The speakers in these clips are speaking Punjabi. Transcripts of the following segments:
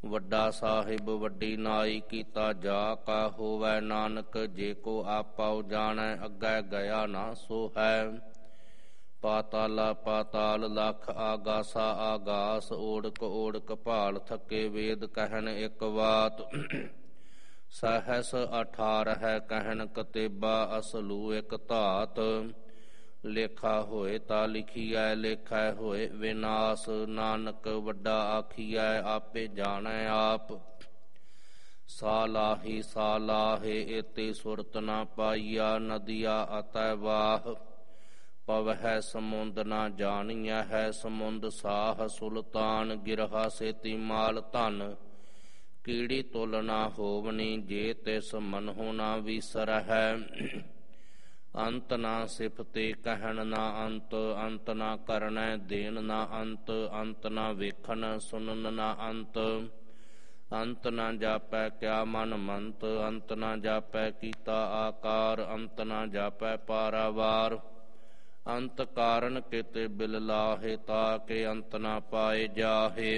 ਵੱਡਾ ਸਾਹਿਬ ਵੱਡੀ ਨਾਈ ਕੀਤਾ ਜਾ ਕਾ ਹੋਵੈ ਨਾਨਕ। ਜੇ ਕੋ ਆਪਾਉ ਜਾਣੈ ਅੱਗੇ ਗਿਆ ਨਾ ਸੋ ਹੈ। ਪਾਤਾਲਾ ਪਾਤਾਲ ਲਖ ਆਗਾਸਾ ਆਗਾਸ। ਓੜਕ ਓੜਕ ਭਾਲ ਥਕੇ ਵੇਦ ਕਹਿਣ ਇੱਕ ਬਾਤ। ਸਹਸ 18 ਕਹਿਣ ਕਤੇਬਾ ਅਸਲੂ ਇੱਕ ਧਾਤ। ਲੇਖਾ ਹੋਏ ਤਾ ਲਿਖੀਐ ਲੇਖੈ ਹੋਏ ਵਿਨਾਸ਼। ਨਾਨਕ ਵੱਡਾ ਆਖੀਐ ਆਪੇ ਜਾਣੈ ਆਪ। ਸਾਲਾਹੀ ਸਾਲਾਹੇ ਏਤੇ ਸੁਰਤ ਨਾ ਪਾਈਆ। ਨਦੀਆ ਅਤੈ ਵਾਹ ਪਵਹਿ ਸਮੁੰਦ ਨਾ ਜਾਣੀਆ ਹੈ। ਸਮੁੰਦ ਸਾਹ ਸੁਲਤਾਨ ਗਿਰਹਾ ਸੇਤੀ ਮਾਲ ਧਨ। ਕੀੜੀ ਤੁਲ ਨਾ ਹੋਵਨੀ ਜੇ ਤਿਸ ਮਨਹੁ ਨਾ ਵੀਸਰਹਿ। ਅੰਤ ਨਾ ਸਿਫਤੇ ਕਹਿਣ ਨਾ ਅੰਤ। ਅੰਤ ਨਾ ਕਰਨੈ ਦੇਣ ਨਾ ਅੰਤ। ਅੰਤ ਨਾ ਵੇਖਣ ਸੁਣਨ ਨਾ ਅੰਤ। ਅੰਤ ਨਾ ਜਾਪੈ ਕਿਆ ਮਨ ਮੰਤ। ਅੰਤ ਨਾ ਜਾਪੈ ਕੀਤਾ ਆਕਾਰ। ਅੰਤ ਨਾ ਜਾਪੈ ਪਾਰਾਵਾਰ। ਅੰਤ ਕਾਰਨ ਕਿਤੇ ਬਿਲ ਲਾਹੇ ਤਾਕੇ ਅੰਤ ਨਾ ਪਾਏ ਜਾਹੇ।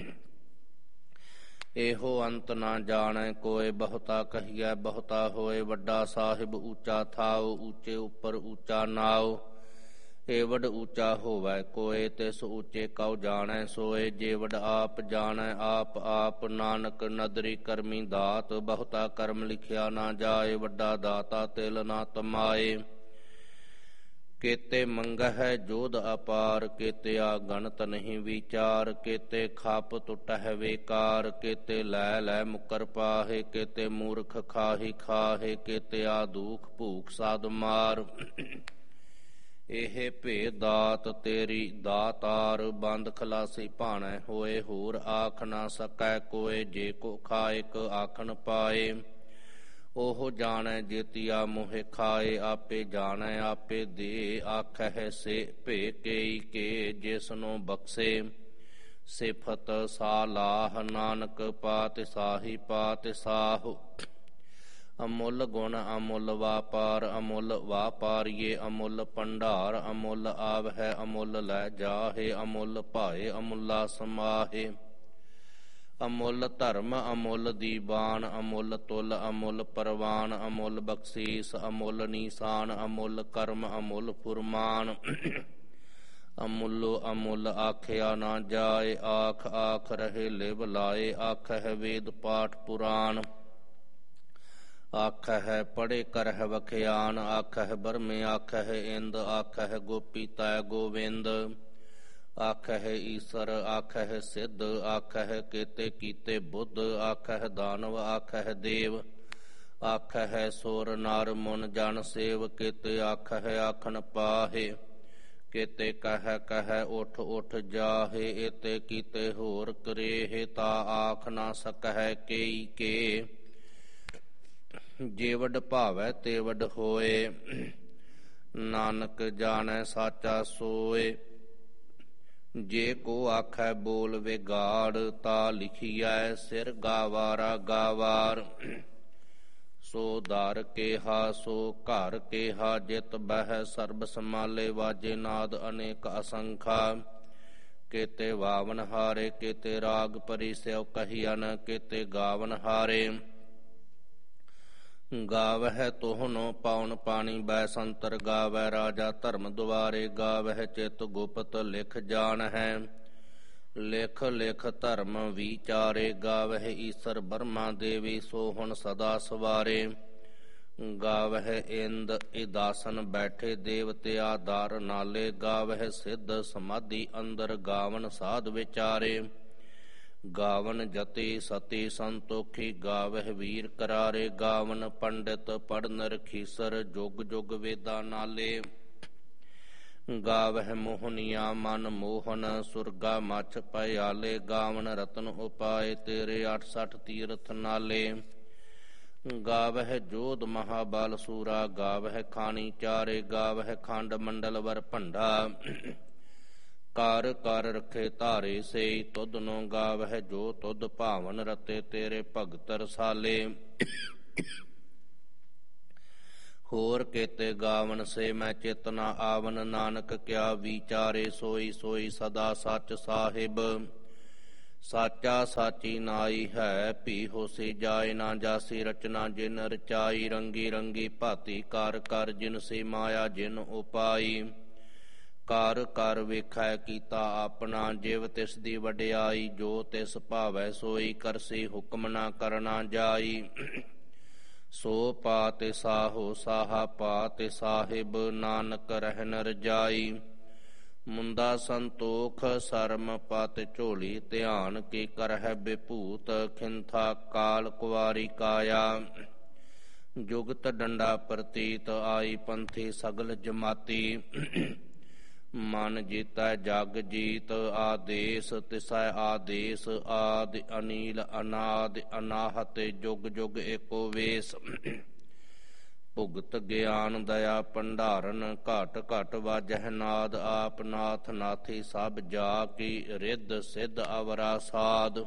ਇਹੋ ਅੰਤ ਨਾ ਜਾਣੈ ਕੋਇ ਬਹੁਤਾ ਕਹੀਐ ਬਹੁਤਾ ਹੋਏ। ਵੱਡਾ ਸਾਹਿਬ ਊਚਾ ਥਾਉ ਊਚੇ ਉੱਪਰ ਊਚਾ ਨਾਉ। ਏਵਡ ਊਚਾ ਹੋਵੈ ਕੋਇ ਤਿਸ ਊਚੇ ਕਉ ਜਾਣੈ ਸੋਏ। ਜੇਵਡ ਆਪ ਜਾਣੈ ਆਪ ਆਪ ਨਾਨਕ ਨਦਰੀ ਕਰਮੀ ਦਾਤ। ਬਹੁਤਾ ਕਰਮ ਲਿਖਿਆ ਨਾ ਜਾਏ ਵੱਡਾ ਦਾਤਾ ਤਿਲ ਨਾ ਤਮਾਏ। ਕੇਤੇ ਮੰਗਹਿ ਜੋਧ ਅਪਾਰ ਕੇਤੇ ਆ ਗਣਤ ਨਹੀਂ ਵਿਚਾਰ। ਕੇਤੇ ਖਪ ਟੁਟਹਿ ਵੇਕਾਰ ਕੇਤੇ ਲੈ ਲੈ ਮੁਕਰ ਪਾਹੇ। ਕੇਤੇ ਮੂਰਖ ਖਾਹੀ ਖਾਹੇ ਕੇਤੇ ਆ ਦੁਖ ਭੂਖ ਸਾਧ ਮਾਰ। ਇਹ ਭੇਦ ਦਾਤ ਤੇਰੀ ਦਾਤਾਰ। ਬੰਦ ਖਲਾਸੀ ਭਾਣੈ ਹੋਏ ਹੋਰ ਆਖ ਨਾ ਸਕੈ ਕੋਇ। ਜੇ ਕੋ ਖਾਇਕ ਆਖਣ ਪਾਏ ਉਹ ਜਾਣੈ ਜੇਤੀਆ ਮੋਹਿ ਖਾਏ। ਆਪੇ ਜਾਣੈ ਆਪੇ ਦੇ ਆਖਹਿ ਸੇ ਭੇ ਕੇਈ ਕੇ। ਜਿਸਨੂੰ ਬਖਸ਼ੇ ਸਿਫਤ ਸਾਲਾਹ ਨਾਨਕ ਪਾਤਿ ਸਾਹੀ ਪਾਤਿ ਸਾਹੁ। ਅਮੁੱਲ ਗੁਣ ਅਮੁੱਲ ਵਾਪਾਰ ਅਮੁੱਲ ਵਾਪਾਰੀਏ ਅਮੁੱਲ ਭੰਡਾਰ। ਅਮੁੱਲ ਆਵਹਿ ਅਮੁੱਲ ਲੈ ਜਾਹੇ ਅਮੁੱਲ ਭਾਏ ਅਮੁੱਲਾ ਸਮਾਹੇ। ਅਮੁੱਲ ਧਰਮ ਅਮੁੱਲ ਦੀਵਾਨ ਅਮੁੱਲ ਤੁਲ ਅਮੁੱਲ ਪਰਵਾਨ। ਅਮੁੱਲ ਬਖਸ਼ੀਸ ਅਮੁੱਲ ਨੀਸਾਨ ਅਮੁੱਲ ਕਰਮ ਅਮੁੱਲ ਫੁਰਮਾਨ। ਅਮੁੱਲੋ ਅਮੁੱਲ ਆਖਿਆ ਨਾ ਜਾਏ। ਆਖ ਆਖ ਰਹੇ ਲਿਵ ਲਾਏ। ਆਖਹਿ ਵੇਦ ਪਾਠ ਪੁਰਾਣ। ਆਖਹਿ ਪੜ੍ਹੇ ਕਰਹਿ ਵਖਿਆਨ। ਆਖਹਿ ਬਰਮੇ ਆਖਹਿ ਇੰਦ। ਆਖਹਿ ਗੋਪੀ ਤੈ ਗੋਵਿੰਦ। ਆਖਹਿ ਈਸਰ ਆਖਹਿ ਸਿੱਧ। ਆਖਹਿ ਕੇਤੇ ਕੀਤੇ ਬੁੱਧ। ਆਖਹਿ ਦਾਨਵ ਆਖਹਿ ਦੇਵ। ਆਖਹਿ ਸੁਰ ਨਰ ਮੁਨ ਜਨ ਸੇਵ। ਕੇਤੇ ਆਖਹਿ ਆਖਣ ਪਾਹੇ। ਕੇਤੇ ਕਹਿ ਕਹਿ ਉਠ ਉਠ ਜਾਹੇ। ਏਤੇ ਕੀਤੇ ਹੋਰ ਕਰੇਹ ਤਾ ਆਖ ਨਾ ਸਕਹਿ ਕੇਈ ਕੇ। ਜੇਵਡ ਭਾਵੈ ਤੇਵਡ ਹੋਏ ਨਾਨਕ ਜਾਣੈ ਸਾਚਾ ਸੋਏ। ਜੇ ਕੋ ਆਖੈ ਬੋਲ ਵਿਗਾੜ ਤਾ ਲਿਖੀਐ ਸਿਰ ਗਾਵਾਰਾ ਗਾਵਾਰ। ਸੋ ਦਰ ਕੇਹਾ ਸੋ ਘਰ ਕੇਹਾ। ਜਿਤ ਬਹਿ ਸਰਬ ਸਮਾਲੇ ਵਾਜੇ ਨਾਦ ਅਨੇਕ ਅਸੰਖਾ। ਕੇਤੇ ਵਾਵਨ ਹਾਰੇ ਕੇਤੇ ਰਾਗ ਪਰੀ ਸਿਉ ਕਹੀਅਨ। ਕੇਤੇ ਗਾਵਨ ਹਾਰੇ ਗਾਵਹਿ ਤੋਹਨੋ ਪਾਉਨ ਪਾਣੀ ਬੈ ਸੰਤਰ। ਗਾਵੈ ਰਾਜਾ ਧਰਮ ਦੁਆਰੇ ਗਾਵਹਿ ਚਿਤ ਗੁਪਤ ਲਿਖ ਜਾਣਹਿ। ਲਿਖ ਲਿਖ ਧਰਮ ਵਿਚਾਰੇ ਗਾਵਹਿ ਈਸਰ ਬਰਮਾ ਦੇਵੀ ਸੋਹਣ ਸਦਾ ਸਵਾਰੇ। ਗਾਵਹਿ ਇੰਦ ਇਦਾਸਨ ਬੈਠੇ ਦੇਵਤਿਆ ਦਰ ਨਾਲੇ। ਗਾਵਹਿ ਸਿੱਧ ਸਮਾਧੀ ਅੰਦਰ ਗਾਵਨ ਸਾਧ ਵਿਚਾਰੇ। ਗਾਵਨ ਜਤੀ ਸਤੀ ਸੰਤੋਖੀ ਗਾਵਹਿ ਵੀਰ ਕਰਾਰੇ। ਗਾਵਨ ਪੰਡਿਤ ਪੜਨ ਰਖੀਸਰ ਜੁਗ ਜੁਗ ਵੇਦਾ ਨਾਲੇ। ਗਾਵਹਿ ਮੋਹਨੀਆ ਮਨ ਮੋਹਨ ਸੁਰਗਾ ਮਛ ਪਿਆਲੇ। ਗਾਵਨ ਰਤਨ ਉਪਾਏ ਤੇਰੇ 68 ਤੀਰਥ ਨਾਲੇ। ਗਾਵਹਿ ਜੋਧ ਮਹਾਬਲ ਸੂਰਾ ਗਾਵਹਿ ਖਾਣੀ ਚਾਰੇ। ਗਾਵਹਿ ਖੰਡ ਮੰਡਲ ਵਰ ਭੰਡਾ ਕਰ ਕਰ ਰਖੇ ਧਾਰੇ ਸੇ। ਤੁਧ ਨੂੰ ਗਾਵਹਿ ਜੋ ਤੁਧ ਭਾਵਨ ਰਤੇ ਤੇਰੇ ਭਗਤ ਰਸਾਲੇ। ਹੋਰ ਕੇਤੇ ਗਾਵਨ ਸੇ ਮੈਂ ਚਿਤ ਨਾ ਆਵਨ। ਨਾਨਕ ਕਿਆ ਵਿਚਾਰੇ ਸੋਈ ਸੋਈ ਸਦਾ ਸੱਚ ਸਾਹਿਬ। ਸਾਚਾ ਸਾਚੀ ਨਾਈ ਹੈ, ਭੀ ਹੋਸੀ ਜਾਏ ਨਾ ਜਾਸੀ ਰਚਨਾ ਜਿਨ ਰਚਾਈ। ਰੰਗੀ ਰੰਗੀ ਭਾਤੀ ਕਰ ਕਰ ਜਿਨ ਸੇ ਮਾਇਆ ਜਿਨ ਉਪਾਈ। ਕਰ ਕਰ ਵੇਖੈ ਕੀਤਾ ਆਪਣਾ, ਜਿਵ ਤਿਸ ਦੀ ਵਡਿਆਈ। ਜੋ ਤਿਸ ਭਾਵੈ ਸੋਈ ਕਰਸੀ, ਹੁਕਮ ਨਾ ਕਰਨਾ ਜਾਈ। ਸੋ ਪਾਤਿ ਸਾਹੋ ਸਾਹਾ ਪਾਤਿ ਸਾਹਿਬ, ਨਾਨਕ ਰਹਿਨ ਰਜਾਈ। ਮੁੰਦਾ ਸੰਤੋਖ ਸਰਮ ਪਤਿ ਝੋਲੀ, ਧਿਆਨ ਕੀ ਕਰਹਿ ਬਿਭੂਤ। ਖਿੰਥਾ ਕਾਲ ਕੁਵਾਰੀ ਕਾਇਆ, ਜੁਗਤ ਡੰਡਾ ਪ੍ਰਤੀਤ। ਆਈ ਪੰਥੀ ਸਗਲ ਜਮਾਤੀ, ਮਨ ਜੀਤੈ ਜਗ ਜੀਤ। ਆਦੇਸ ਤਿਸੈ ਆਦੇਸ, ਆਦਿ ਅਨੀਲ ਅਨਾਦਿ ਅਨਾਹਤ। ਜੁਗ ਜੁਗ ਏਕੋ ਵੇਸ, ਭੁਗਤ ਗਿਆਨ ਦਇਆ ਭੰਡਾਰਨ। ਘਟ ਘਟ ਵਾਜਹਿ ਨਾਦ, ਆਪ ਨਾਥ ਨਾਥੀ ਸਭ ਜਾ ਕੀ। ਰਿੱਧ ਸਿੱਧ ਅਵਰਾ ਸਾਧ,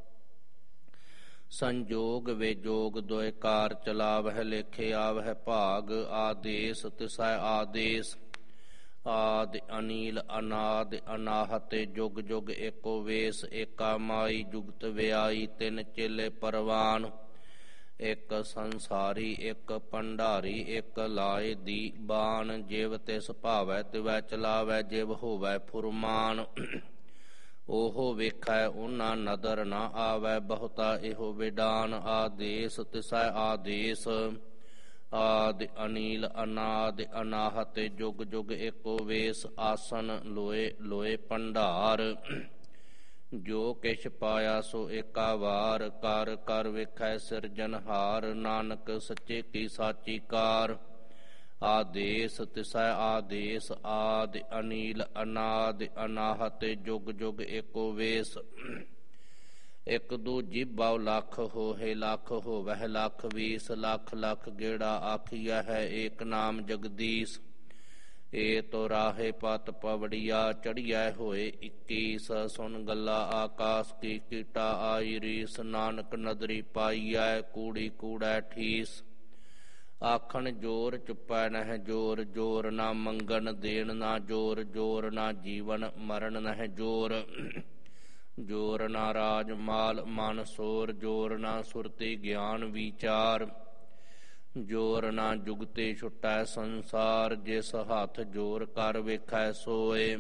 ਸੰਜੋਗ ਵਿਜੋਗ ਦੁਇ ਕਾਰ। ਚਲਾਵਹਿ ਲੇਖੇ ਆਵਹਿ ਭਾਗ, ਆਦੇਸ ਤਿਸੈ ਆਦੇਸ। ਆਦਿ ਅਨੀਲ ਅਨਾਦ ਅਨਾਹਤ, ਜੁਗ ਜੁਗ ਏਕੋ ਵੇਸ। ਏਕਾ ਮਾਈ ਜੁਗਤ ਵਿਆਈ, ਤਿੰਨ ਚੇਲੇ ਪਰਵਾਨ। ਇੱਕ ਸੰਸਾਰੀ ਇੱਕ ਭੰਡਾਰੀ, ਇੱਕ ਲਾਏ ਦੀ ਬਾਣ। ਜਿਵ ਤਿਸ ਭਾਵੈ ਤਿਵੈ ਚਲਾਵੈ, ਜਿਵ ਹੋਵੈ ਫੁਰਮਾਨ। ਉਹ ਵੇਖੈ ਉਹਨਾਂ ਨਦਰ ਨਾ ਆਵੈ, ਬਹੁਤਾ ਇਹੋ ਵਿਡਾਨ। ਆਦੇਸ ਤਿਸੈ ਆਦੇਸ, ਆਦਿ ਅਨੀਲ ਅਨਾਦਿ ਅਨਾਹਤ। ਜੁਗ ਜੁਗ ਏਕੋ ਵੇਸ, ਆਸਨ ਲੋਏ ਲੋਏ ਭੰਡਾਰ। ਜੋ ਕਿਛ ਪਾਇਆ ਸੋ ਏਕਾ ਵਾਰ, ਕਰ ਕਰ ਵੇਖੈ ਸਿਰਜਨਹਾਰ। ਨਾਨਕ ਸੱਚੇ ਕੀ ਸਾਚੀ ਕਾਰ। ਆਦੇਸ ਤਿਸੈ ਆਦੇਸ, ਆਦਿ ਅਨੀਲ ਅਨਾਦਿ ਅਨਾਹਤ। ਜੁਗ ਜੁਗ ਏਕੋ ਵੇਸ, ਇਕ ਦੂ ਜੀਭਾ ਲੱਖ ਹੋਏ ਲੱਖ ਹੋਵਹਿ ਲੱਖ ਵੀਸ। ਲੱਖ ਲੱਖ ਗੇੜਾ ਆਖੀਆ ਹੈ, ਏਕ ਨਾਮ ਜਗਦੀਸ਼। ਏ ਤੋ ਰਾਹੇ ਪਤ ਪਵੜੀਆ, ਚੜੀਐ ਹੋਏ 21। ਸੁਨ ਗੱਲਾ ਆਕਾਸ ਕੀ, ਕੀਟਾ ਆਈ ਰੀਸ। ਨਾਨਕ ਨਦਰੀ ਪਾਈਐ, ਕੂੜੀ ਕੂੜੈ ਠੀਸ। ਆਖਣ ਜੋਰ ਚੁੱਪੈ ਨਹਿ ਜੋਰ, ਜੋਰ ਨਾ ਮੰਗਣ ਦੇਣ ਨਾ ਜੋਰ। ਜੋਰ ਨਾ ਜੀਵਨ ਮਰਨ ਨਹਿ ਜੋਰ, ਜੋਰ ਨਾ ਰਾਜ ਮਾਲ ਮਨ ਸੋਰ। ਜੋਰ ਨਾ ਸੁਰਤੀ ਗਿਆਨ ਵਿਚਾਰ, ਜੋਰ ਨਾ ਜੁਗਤੇ ਛੁਟੈ ਸੰਸਾਰ। ਜਿਸ ਹੱਥ ਜੋਰ ਕਰ ਵੇਖੈ ਸੋਏ,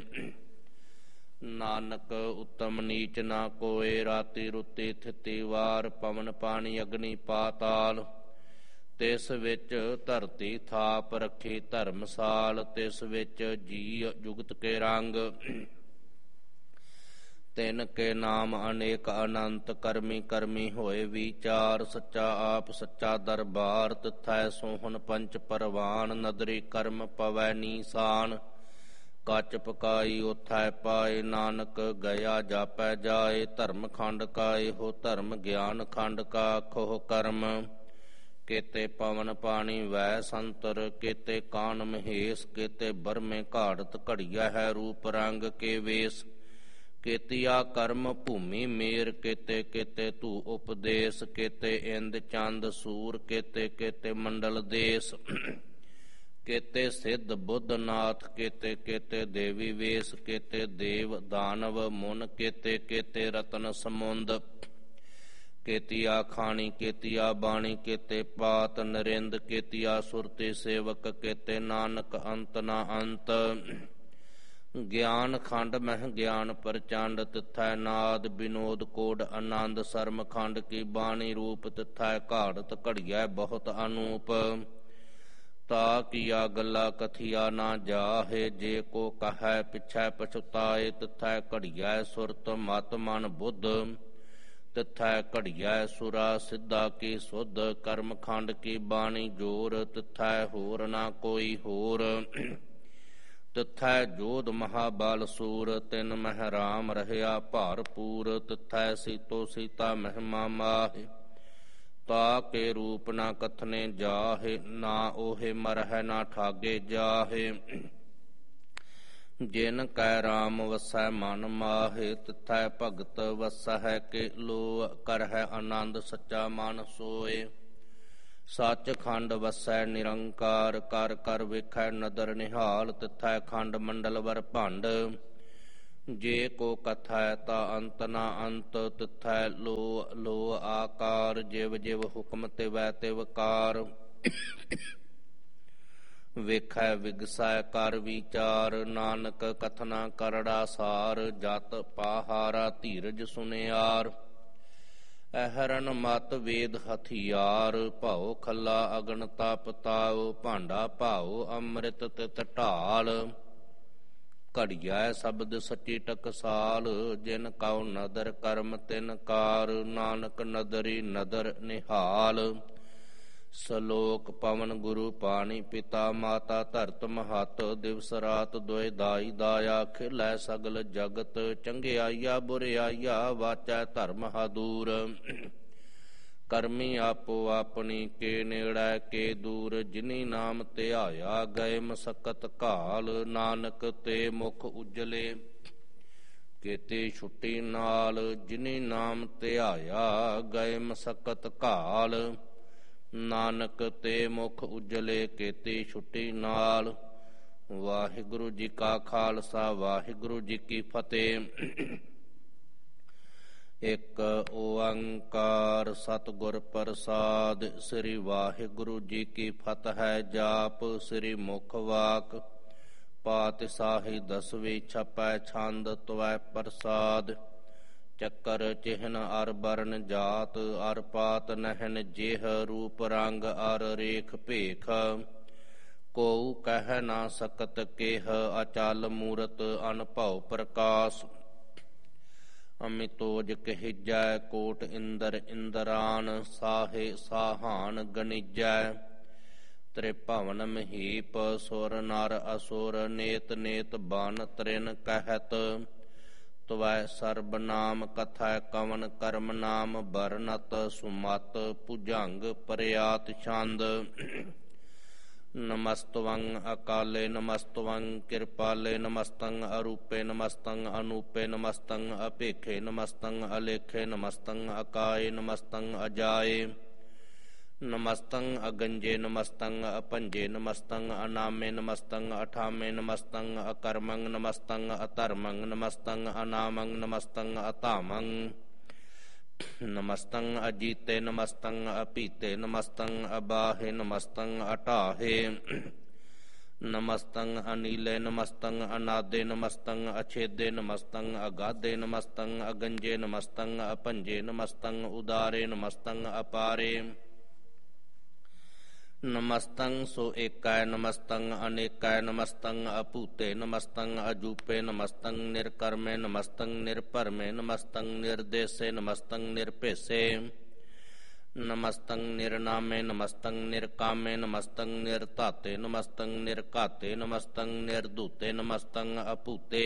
ਨਾਨਕ ਉੱਤਮ ਨੀਚ ਨਾ ਕੋਏ। ਰਾਤੀ ਰੁੱਤੀ ਥਿਤੀ ਵਾਰ, ਪਵਨ ਪਾਣੀ ਅਗਨੀ ਪਾਤਾਲ। ਤਿਸ ਵਿੱਚ ਧਰਤੀ ਥਾਪ ਰੱਖੀ ਧਰਮਸਾਲ। ਤਿਸ ਵਿੱਚ ਜੀ ਜੁਗਤ ਕੇ ਰੰਗ, ਤਿਨ ਕੇ ਨਾਮ ਅਨੇਕ ਅਨੰਤ। ਕਰਮੀ ਕਰਮੀ ਹੋਏ ਵਿਚਾਰ, ਸੱਚਾ ਆਪ ਸੱਚਾ ਦਰਬਾਰ। ਤਿਥੈ ਸੋਹਣ ਪੰਚ ਪਰਵਾਨ, ਨਦਰੀ ਕਰਮ ਪਵੈ ਨੀਸਾਨ। ਕੱਚ ਪਕਾਈ ਉਥੈ ਪਾਏ, ਨਾਨਕ ਗਿਆ ਜਾਪੈ ਜਾਏ। ਧਰਮ ਖੰਡ ਕਾ ਇਹੋ ਧਰਮ, ਗਿਆਨ ਖੰਡ ਕਾ ਖੋਹ ਕਰਮ। ਕੇਤੇ ਪਵਨ ਪਾਣੀ ਵੈ ਸੰਤਰ, ਕੇਤੇ ਕਾਨ ਮਹੇਸ਼। ਕੇਤੇ ਬਰਮੇ ਘਾੜਤ, ਘੜੀਆ ਹੈ ਰੂਪ ਰੰਗ ਕੇ ਵੇਸ। ਕੇਤੀਆ ਕਰਮ ਭੂਮੀ ਮੇਰ, ਕੇਤੇ ਕੇਤੇ ਧੂ ਉਪਦੇਸ। ਕੇਤੇ ਇੰਦ ਚੰਦ ਸੂਰ, ਕੇਤੇ ਕੇਤੇ ਮੰਡਲ ਦੇਸ। ਕੇਤੇ ਸਿੱਧ ਬੁੱਧ ਨਾਥ, ਕੇਤੇ ਕੇਤੇ ਦੇਵੀ ਵੇਸ। ਕੇਤੇ ਦੇਵ ਦਾਨਵ ਮੁਨ, ਕੇਤੇ ਕੇਤੇ ਰਤਨ ਸਮੁੰਦ। ਕੇਤੀਆ ਖਾਣੀ ਕੇਤੀਆ ਬਾਣੀ, ਕੇਤੇ ਪਾਤ ਨਰਿੰਦ। ਕੇਤੀਆ ਸੁਰਤੀ ਸੇਵਕ, ਕੇਤੇ ਨਾਨਕ ਅੰਤ ਨਾ ਅੰਤ। ਗਿਆਨ ਖੰਡ ਮਹਿ ਗਿਆਨ ਪ੍ਰਚੰਡ, ਤਿਥੈ ਨਾਦ ਵਿਨੋਦ ਕੋਡ ਆਨੰਦ। ਸਰਮ ਖੰਡ ਕੀ ਬਾਣੀ ਰੂਪ, ਤਿਥੈ ਘਾੜਤ ਘੜੀਐ ਬਹੁਤ ਅਨੂਪ। ਤਾ ਕੀਆ ਗੱਲਾ ਕਥੀਆ ਨਾ ਜਾਹੇ, ਜੇ ਕੋ ਕਹੈ ਪਿਛੈ ਪਛੁਤਾਏ। ਤਿਥੈ ਘੜੀਐ ਸੁਰਤ ਮਤ ਮਨ ਬੁੱਧ, ਤਿਥੈ ਘੜੀਐ ਸੁਰਾ ਸਿੱਧਾ ਕੀ ਸੁਧ। ਕਰਮ ਖੰਡ ਕੀ ਬਾਣੀ ਜੋਰ, ਤਿਥੈ ਹੋਰ ਨਾ ਕੋਈ ਹੋਰ। ਤਿਥੈ ਜੋਧ ਮਹਾਬਲ ਸੂਰ, ਤਿਨ ਮਹਿ ਰਾਮ ਰਹਿਆ ਭਾਰਪੂਰ। ਤਿਥੈ ਸੀਤੋ ਸੀਤਾ ਮਹਿਮਾ ਮਾਹਿ, ਤਾ ਕੇ ਰੂਪ ਨਾ ਕਥਨੇ ਜਾਹੇ। ਨਾ ਉਹੇ ਮਰਹਿ ਨਾ ਠਾਗੇ ਜਾਹੇ, ਜਿਨ ਕੈ ਰਾਮ ਵਸੈ ਮਨ ਮਾਹੇ। ਤਿਥੈ ਭਗਤ ਵਸਹਿ ਕੇ ਲੋ, ਕਰਹਿ ਆਨੰਦ ਸੱਚਾ ਮਨ ਸੋਏ। ਸੱਚ ਖੰਡ ਵਸੈ ਨਿਰੰਕਾਰ, ਕਰ ਕਰ ਵੇਖੈ ਨਦਰ ਨਿਹਾਲ। ਤਿਥੈ ਖੰਡ ਮੰਡਲ ਵਰ ਭੰਡ, ਜੇ ਕੋ ਕਥੈ ਤਾ ਅੰਤ ਨਾ ਅੰਤ, ਤਿਥੈ ਲੋ ਲੋ ਆਕਾਰ, ਜਿਵ ਜਿਵ ਹੁਕਮ ਤਿਵੈ ਤਿਵ ਕਾਰ। ਵੇਖੈ ਵਿਗਸੈ ਕਰ ਵਿਚਾਰ, ਨਾਨਕ ਕਥਨਾ ਕਰੜਾ ਸਾਰ, ਜਤ ਪਾਹਾਰਾ ਧੀਰਜ ਸੁਨਿਆਰ। ਅਹਰਨ ਮਤ ਵੇਦ ਹਥਿਆਰ, ਭਾਉ ਖੱਲਾ ਅਗਨ ਤਪ ਤਾਉ, ਭਾਂਡਾ ਭਾਉ ਅੰਮ੍ਰਿਤ ਤਿਤ ਢਾਲ। ਘੜੀਐ ਸ਼ਬਦ ਸੱਚੀ ਟਕਸਾਲ, ਜਿਨ ਕਉ ਨਦਰ ਕਰਮ ਤਿਨ ਕਾਰ, ਨਾਨਕ ਨਦਰੀ ਨਦਰ ਨਿਹਾਲ। ਸਲੋਕ ਪਵਨ ਗੁਰੂ ਪਾਣੀ ਪਿਤਾ ਮਾਤਾ, ਧਰਤ ਮਹਤ ਦਿਵਸ ਰਾਤ ਦੁਇ ਦਾਈ ਦਾਇਆ। ਖਿਲੈ ਸਗਲ ਜਗਤ ਚੰਗਿਆਈਆ ਬੁਰਿਆਈਆ, ਵਾਚੈ ਧਰਮ ਹਾਦੂਰ। ਕਰਮੀ ਆਪੋ ਆਪਣੀ ਕੇ ਨੇੜੈ ਕੇ ਦੂਰ, ਜਿਨੀ ਨਾਮ ਧਿਆਇਆ ਗਏ ਮਸਕਤ ਘਾਲ। ਨਾਨਕ ਤੇ ਮੁਖ ਉਜਲੇ ਕੇਤੇ ਛੁੱਟੀ ਨਾਲ, ਜਿਨੀ ਨਾਮ ਧਿਆਇਆ ਗਏ ਮਸਕਤ ਘਾਲ। ਨਾਨਕ ਤੇ ਮੁਖ ਉਜਲੇ ਕੇਤੀ ਛੁੱਟੀ ਨਾਲ। ਵਾਹਿਗੁਰੂ ਜੀ ਕਾ ਖਾਲਸਾ, ਵਾਹਿਗੁਰੂ ਜੀ ਕੀ ਫਤਿਹ। ਇੱਕ ਓੰਕਾਰ ਸਤਿਗੁਰ ਪ੍ਰਸਾਦ। ਸ੍ਰੀ ਵਾਹਿਗੁਰੂ ਜੀ ਕੀ ਫਤਿਹ। ਜਾਪ ਸ੍ਰੀ ਮੁਖ ਵਾਕ ਪਾਤਿਸ਼ਾਹੀ ਦਸਵੀਂ, ਛਪੈ ਛੰਦ ਤਵੈ ਪ੍ਰਸਾਦ। ਚੱਕਰ ਚਿਹਨ ਅਰ ਬਰਨ ਜਾਤ, ਅਰ ਪਾਤ ਨਹਿਨ ਜਿਹ, ਰੂਪ ਰੰਗ ਅਰ ਰੇਖ ਭੇਖ। ਕੋਉ ਕਹਿ ਨਾ ਸਕਤ ਕੇਹ, ਅਚਲ ਮੂਰਤ ਅਨਭਉ ਪ੍ਰਕਾਸ਼। ਅਮਿਤੋਜ ਕਹਿਜੈ ਕੋਟ ਇੰਦਰ ਇੰਦਰਾਨ, ਸਾਹੇ ਸਾਹਾਨ ਗਣਿਜੈ। ਤ੍ਰਿਭਵਨ ਮਹੀਪ ਸੁਰ ਨਰ ਅਸੁਰ, ਨੇਤ ਨੇਤ ਬਨ ਤ੍ਰਿਨ ਕਹਿਤ। ਤਵੈ ਸਰਬ ਨਾਮ ਕਥੈ ਕਵਨ ਕਰਮ ਨਾਮ, ਬਰਨਤ ਸੁਮਤ ਭੁਜੰਗ ਪਰਿਆਤ ਛੰਦ। ਨਮਸਤਵੰ ਅਕਾਲੇ ਨਮਸਤਵੰ ਕਿਰਪਾਲੇ, ਨਮਸਤੰ ਅਰੂਪੇ ਨਮਸਤੰ ਅਨੂਪੇ, ਨਮਸਤੰ ਅਭੇਖੇ ਨਮਸਤੰ ਅਲੇਖੇ, ਨਮਸਤੰ ਅਕਾਏ ਨਮਸਤੰ ਅਜਾਏ। ਨਮਸਤੰ ਅਗੰਜੇ ਨਮਸਤੰ ਅਭੰਜੇ, ਨਮਸਤੰ ਅਨਾਮੇ ਨਮਸਤੰ ਅਠਾਮੇ, ਨਮਸਤੰ ਅਕਰਮੰ ਨਮਸਤੰ ਅਧਰਮੰ, ਨਮਸਤੰ ਅਨਾਮੰ ਨਮਸਤੰ ਅਧਾਮੰ। ਨਮਸਤੰ ਅਜੀਤੇ ਨਮਸਤੰ ਅਪੀਤੇ, ਨਮਸਤੰ ਅਬਾਹੇ ਨਮਸਤੰ ਅਟਾਹੇ। ਨਮਸਤੰ ਅਨੀਲੇ ਨਮਸਤੰ ਅਨਾਦੇ, ਨਮਸਤੰ ਅਛੇਦੇ ਨਮਸਤੰ ਅਗਾਧੇ, ਨਮਸਤੰ ਅਗੰਜੇ ਨਮਸਤੰ ਅਭੰਜੇ, ਨਮਸਤੰ ਉਦਾਰੇ ਨਮਸਤੰ ਅਪਾਰੇ। ਨਮਸਤੰ ਸੋ ਏਕੈ ਨਮਸਤੰ ਅਨੇਕੈ, ਨਮਸਤੰ ਅਭੂਤੇ ਨਮਸਤੰ ਅਜੂਪੇ, ਨਮਸਤੰ ਨਿਰਕਰਮੇ ਨਮਸਤੰ ਨਿਰਭਰਮੇ, ਨਮਸਤੰ ਨਿਰਦੇਸੇ ਨਮਸਤੰ ਨਿਰਭੇਸੇ। ਨਮਸਤੰ ਨਿਰਨਾਮੇ ਨਮਸਤੰ ਨਿਰਕਾਮੇ, ਨਮਸਤੰ ਨਿਰਧਾਤੇ ਨਮਸਤੰ ਨਿਰਘਾਤੇ, ਨਮਸਤੰ ਨਿਰਧੂਤੇ ਨਮਸਤੰ ਅਭੂਤੇ।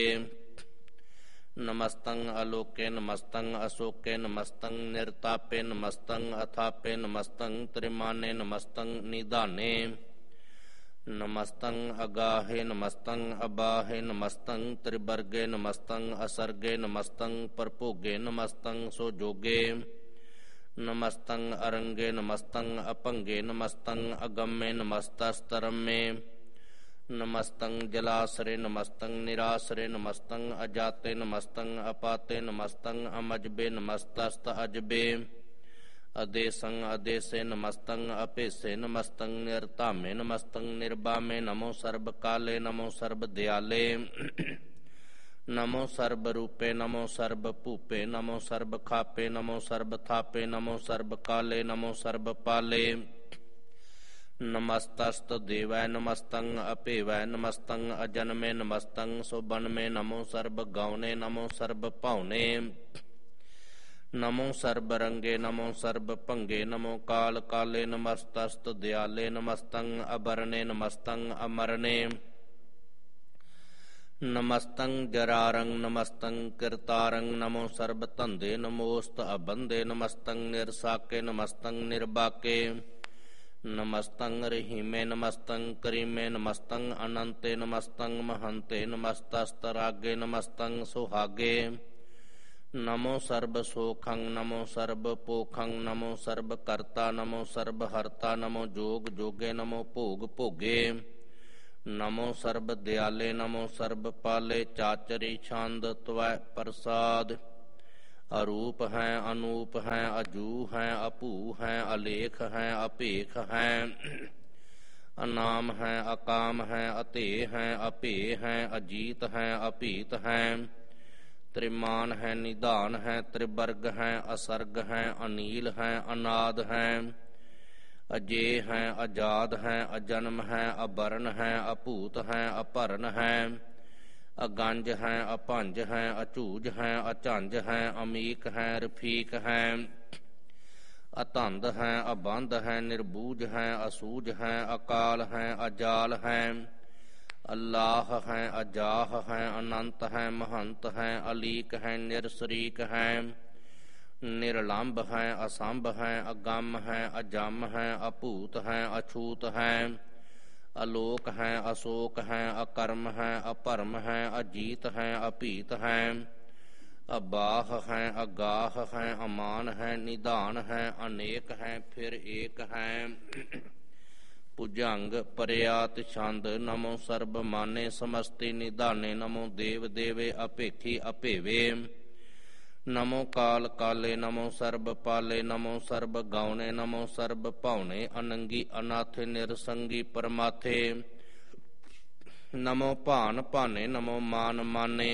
ਨਮਸਤੰ ਅਲੋਕੇ ਨਮਸਤੰ ਅਸ਼ੋਕੇ, ਨਮਸਤੰ ਨਿਰਤਾਪੇ ਨਮਸਤੰ ਅਥਾਪੇ, ਨਮਸਤੰ ਤ੍ਰਿਮਾਨੇ ਨਮਸਤੰ ਨਿਧਾਨੇ। ਨਮਸਤੰ ਅਗਾਹੇ ਨਮਸਤੰ ਅਬਾਹੇ, ਨਮਸਤੰ ਤ੍ਰਿਵਰਗੇ ਨਮਸਤੰ ਅਸਰਗੇ, ਨਮਸਤੰ ਪਰਭੋਗੇ ਨਮਸਤੰ ਸੋਜੋਗੇ। ਨਮਸਤੰ ਅਰੰਗੇ ਨਮਸਤੰ ਅਭੰਗੇ, ਨਮਸਤੰ ਅਗੰਮੇ ਨਮਸਤਸਤਰਮੇ। ਨਮਸਤੰ ਜਲਾਸਰੇ ਨਮਸਤੰ ਨਿਰਾਸਰੇ, ਨਮਸਤੰ ਅਜਾਤੇ ਨਮਸਤੰ ਅਪਾਤੇ, ਨਮਸਤੰ ਅਮਜਬੇ ਨਮਸਤਸਤ ਅਜਬੇ। ਅਦੇਸੰ ਅਦੇਸੇ ਨਮਸਤੰ ਅਭੇਸੇ, ਨਮਸਤੰ ਨਿਰਧਾਮੇ ਨਮਸਤੰ ਨਿਰਬਾਮੇ। ਨਮੋ ਸਰਬ ਕਾਲੇ ਨਮੋ ਸਰਬ ਦਿਆਲੇ, ਨਮੋ ਸਰਬ ਰੂਪੇ ਨਮੋ ਸਰਬ ਭੂਪੇ, ਨਮੋ ਸਰਬ ਖਾਪੇ ਨਮੋ ਸਰਬ ਥਾਪੇ, ਨਮੋ ਸਰਬ ਕਾਲੇ ਨਮੋ ਸਰਬ ਪਾਲੇ। ਨਮਸਤਸਤ ਦੇਵੈ ਨਮਸਤੰ ਅਭੇਵੈ, ਨਮਸਤੰ ਅਜਨਮੇ ਨਮਸਤੰ ਸੁਬਨਮੇ। ਨਮੋ ਸਰਬ ਗਾਉਨੇ ਨਮੋ ਸਰਬ ਭਾਉਨੇ। ਨਮੋ ਸਰਬ ਰੰਗੇ ਨਮੋ ਸਰਬ ਭੰਗੇ, ਨਮੋ ਕਾਲ ਕਾਲੇ ਨਮਸਤਸਤ ਦਿਆਲੇ। ਨਮਸਤੰ ਅਬਰਨੇ ਨਮਸਤੰ ਅਮਰਨੇ। ਨਮਸਤੰ ਜਰਾਰੰ ਨਮਸਤੰ ਕਿਰਤਾਰੰ, ਨਮੋ ਸਰਬ ਧੰਦੇ ਨਮੋਸਤ ਅਬੰਦੇ। ਨਮਸਤੰ ਨਿਰਸਾਕੇ ਨਮਸਤੰ ਨਿਰਬਾਕੇ। ਨਮਸਤੰ ਰਹੀਮੇ ਨਮਸਤੰ ਕਰੀਮੇ, ਨਮਸਤੰ ਅਨੰਤੇ ਨਮਸਤੰ ਮਹੰਤੇ। ਨਮਸਤਸਤ ਰਾਗੇ ਨਮਸਤੰ ਸੁਹਾਗੇ। ਨਮੋ ਸਰਬ ਸੋਖੰ ਨਮੋ ਸਰਬ ਪੋਖੰ, ਨਮੋ ਸਰਬ ਕਰਤਾ ਨਮੋ ਸਰਬ ਹਰਤਾ। ਨਮੋ ਜੋਗ ਜੋਗੇ ਨਮੋ ਭੋਗ ਭੋਗੇ। ਨਮੋ ਸਰਬ ਦਿਆਲੇ ਨਮੋ ਸਰਬ ਪਾਲੇ ਚਾਚਰੀ ਛੰਦ ਤਵੈ ਪ੍ਰਸਾਦ। ਅਰੂਪ ਹੈ ਅਨੂਪ ਹੈ ਅਜੂ ਹੈ ਅਭੂ ਹੈ ਅਲੇਖ ਹੈ ਅਭੇਖ ਹੈ। ਅਨਾਮ ਹੈ ਅਕਾਮ ਹੈ ਅਤੇ ਹੈ ਅਭੇ ਹੈ ਅਜੀਤ ਹੈ ਅਭੀਤ ਹੈ। ਤ੍ਰਿਮਾਨ ਹੈ ਨਿਧਾਨ ਹੈ ਤ੍ਰਿਵਰਗ ਹੈ ਅਸਰਗ ਹੈ ਅਨੀਲ ਹੈ ਅਨਾਦ ਹੈ। ਅਜੇ ਹੈ ਅਜਾਦ ਹੈ ਅਜਨਮ ਹੈ ਅਬਰਨ ਹੈ ਅਭੂਤ ਹੈ ਅਭਰਨ ਹੈ। ਅਗੰਜ ਹੈ ਅਭੰਜ ਹੈ ਅਝੂਜ ਹੈ ਅਝੰਜ ਹੈ ਅਮੀਕ ਹੈ ਰਫੀਕ ਹੈ। ਅਤੰਦ ਹੈ ਅਬੰਧ ਹੈ ਨਿਰਬੂਜ ਹੈ ਅਸੂਝ ਹੈ ਅਕਾਲ ਹੈ ਅਜਾਲ ਹੈ। ਅੱਲਾਹ ਹੈ ਅਜਾਹ ਹੈ ਅਨੰਤ ਹੈ ਮਹੰਤ ਹੈ ਅਲੀਕ ਹੈ ਨਿਰਸਰੀਕ ਹੈ। ਨਿਰਲੰਭ ਹੈ ਅਸੰਭ ਹੈ ਅਗੰਮ ਹੈ ਅਜਮ ਹੈ ਅਭੂਤ ਹੈ ਅਛੂਤ ਹੈ। ਅਲੋਕ ਹੈ ਅਸ਼ੋਕ ਹੈ ਅਕਰਮ ਹੈ ਅਭਰਮ ਹੈ ਅਜੀਤ ਹੈ ਅਭੀਤ ਹੈ। ਅਬਾਹ ਹੈ ਅਗਾਹ ਹੈ ਅਮਾਨ ਹੈ ਨਿਧਾਨ ਹੈ ਅਨੇਕ ਹੈ ਫਿਰ ਏਕ ਹੈ। ਭੁਜੰਗ ਪਰਿਆਤ ਛੰਦ ਨਮੋ ਸਰਬ ਮਾਨੇ ਸਮਸਤੀ ਨਿਧਾਨੇ ਨਮੋ ਦੇਵ ਦੇਵੇ ਅਭੇਖੀ ਅਭੇਵੇ। ਨਮੋ ਕਾਲ ਕਾਲੇ ਨਮੋ ਸਰਬ ਪਾਲੇ ਨਮੋ ਸਰਬ ਗਾਉਣੇ ਨਮੋ ਸਰਬ ਭਾਉਣੇ। ਅਨੰਗੀ ਅਨਾਥੇ ਨਿਰਸੰਗੀ ਪਰਮਾਥੇ ਨਮੋ ਭਾਨ ਭਾਨੇ ਨਮੋ ਮਾਨ ਮਾਨੇ।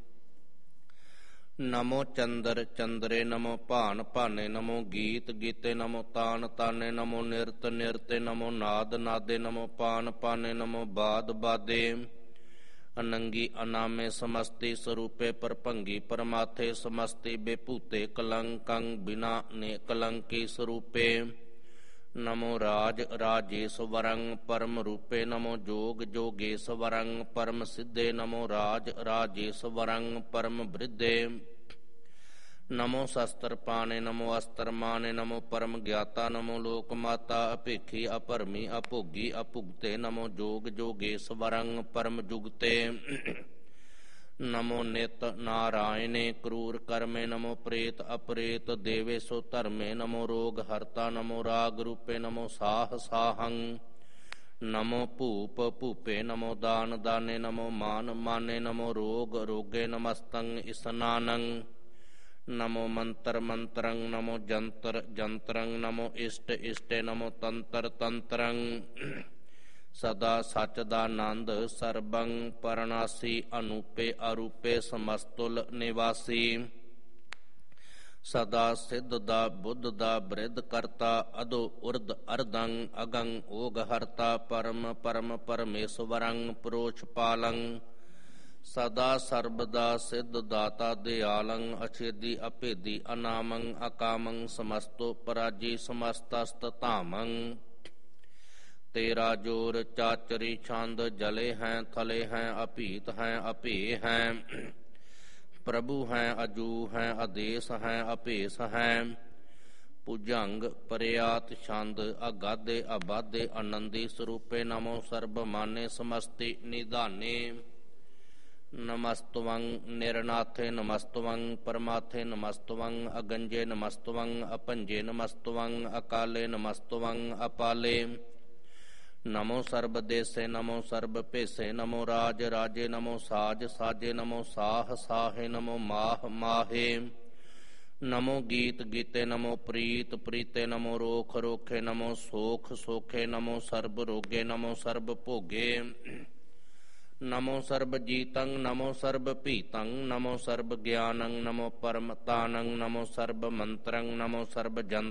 ਨਮੋ ਚੰਦਰ ਚੰਦਰੇ ਨਮੋ ਭਾਨ ਭਾਨੇ ਨਮੋ ਗੀਤ ਗੀਤੇ ਨਮੋ ਤਾਨ ਤਾਨੇ ਨਮੋ ਨਿਰਤ ਨਿਰਤੇ ਨਮੋ ਨਾਦ ਨਾਦੇ ਨਮੋ ਪਾਨ ਪਾਨੇ ਨਮੋ ਬਾਦ ਬਾਦੇ। ਅਨੰਗੀ ਅਨਾਮੇ ਸਮਸਤੀ ਸਰੂਪੇ ਪਰਭੰਗੀ ਪਰਮਾਥੇ ਸਮਸਤੀ ਬੇਭੂਤੇ ਕਲੰਕੰ ਬਿਨਾ ਨੇ ਕਲੰਕੀ ਸਰੂਪੇ। ਨਮੋ ਰਾਜ ਰਾਜੇਸ਼ਵਰੰ ਪਰਮ ਰੂਪੇ ਨਮੋ ਜੋਗ ਜੋਗੇਸ਼ਵਰੰ ਪਰਮ ਸਿੱਧੇ ਨਮੋ ਰਾਜ ਰਾਜੇਸ਼ਵਰੰ ਪਰਮ ਬ੍ਰਿਧੇ। ਨਮੋ ਸ਼ਸਤਰ ਪਾਣੇ ਨਮੋ ਅਸਤਰ ਮਾਨੇ ਨਮੋ ਪਰਮ ਗਿਆਤਾ ਨਮੋ ਲੋਕ ਮਾਤਾ ਅਭੇਖੀ ਅਭਰਮੀ ਅਭੋਗੀ ਅਭੁਗਤੇ ਨਮੋ ਜੋਗ ਜੋਗੇਸ਼ਵਰੰ ਪਰਮ ਜੁਗਤੇ। ਨਮੋ ਨਿਤ ਨਾਰਾਇਣੇ ਕਰੂਰ ਕਰਮੇ ਨਮੋ ਪ੍ਰੇਤ ਅਪਰੇਤ ਦੇਵੇ ਸੋ ਧਰਮੇ। ਨਮੋ ਰੋਗ ਹਰਤਾ ਨਮੋ ਰਾਗ ਰੂਪੇ ਨਮੋ ਸਾਹ ਸਾਹੰ। ਨਮੋ ਭੂਪ ਭੂਪੇ ਨਮੋ ਦਾਨ ਦਾਨੇ ਨਮੋ ਮਾਨ ਮਾਨੇ ਨਮੋ ਰੋਗ ਰੋਗੇ ਨਮਸਤੰ ਇਸਨਾਨੰ। ਨਮੋ ਮੰਤਰ ਮੰਤਰੰ ਨਮੋ ਜੰਤਰ ਜੰਤਰੰ ਨਮੋ ਇਸ਼ਟ ਇਸ਼ਟੇ ਨਮੋ ਤੰਤਰ ਤੰਤਰੰ। ਸਦਾ ਸਚ ਦਾ ਆਨੰਦ ਸਰਬੰ ਪਰਨਾਸੀ ਅਨੂਪੇ ਅਰੂਪੇ ਸਮਸਤੁਲ ਨਿਵਾਸੀ। ਸਦਾ ਸਿੱਧ ਦਾ ਬੁੱਧ ਦਾ ਬ੍ਰਿਧ ਕਰਤਾ ਅਦੋ ਉਰਧ ਅਰਧੰ ਅਗੰ ਓਗ ਹਰਤਾ ਪਰਮ ਪਰਮ ਪਰਮੇਸ਼ਵਰੰ ਪੁਰੋਛ ਪਾਲੰ। ਸਦਾ ਸਰਬਦਾ ਸਿੱਧ ਦਾਤਾ ਦਿਆਲੰ ਅਛੇਦੀ ਅਭੇਦੀ ਅਨਾਮੰ ਅਕਾਮੰ ਸਮਸਤੋ ਪਰਾਜੀ ਸਮਸਤਸਤ ਧਾਮੰ। ਤੇਰਾ ਜੋਰ ਚਾਚਰੀ ਛੰਦ ਜਲੇ ਹੈ ਥਲੇ ਹੈ ਅਭੀਤ ਹੈ ਅਭੇ ਹੈ। ਪ੍ਰਭੂ ਹੈ ਅਜੂ ਹੈ ਆਦੇਸ ਹੈ ਅਭੇਸ ਹੈ। ਭੁਜੰਗ ਪਰਿਆਤ ਛੰਦ ਅਗਾਧੇ ਅਬਾਧੇ ਆਨੰਦੀ ਸਰੂਪੇ ਨਮੋ ਸਰਬ ਮਾਨੇ ਸਮਸਤੀ ਨਿਧਾਨੇ। ਨਮਸਤਵੰ ਨਿਰਨਾਥੇ ਨਮਸਤਵੰ ਪਰਮਾਥੇ ਨਮਸਤਵੰ ਅਗੰਜੇ ਨਮਸਤਵੰ ਅਭੰਜੇ ਨਮਸਤਵੰ ਅਕਾਲੇ ਨਮਸਤਵੰ ਅਪਾਲੇ। ਨਮੋ ਸਰਬ ਦੇਸੇ ਨਮੋ ਸਰਬ ਭੇਸੇ ਨਮੋ ਰਾਜ ਰਾਜੇ ਨਮੋ ਸਾਜ ਸਾਜੇ ਨਮੋ ਸਾਹ ਸਾਹੇ ਨਮੋ ਮਾਹ ਮਾਹੇ। ਨਮੋ ਗੀਤ ਗੀਤੇ ਨਮੋ ਪ੍ਰੀਤ ਪ੍ਰੀਤੇ ਨਮੋ ਰੋਖ ਰੋਖੇ ਨਮੋ ਸੋਖ ਸੋਖੇ ਨਮੋ ਸਰਬ ਰੋਗੇ ਨਮੋ ਸਰਬ ਭੋਗੇ। ਨਮੋ ਸਰਬ ਜੀਤੰ ਨਮੋ ਸਰਬ ਭੀਤੰ ਨਮੋ ਸਰਬ ਗਿਆਨੰ ਨਮੋ ਪਰਮਤਾਨੰ ਨਮੋ ਸਰਬ ਮੰਤਰੰ ਨਮੋ ਸਰਬ ਜੰਤਰੰ।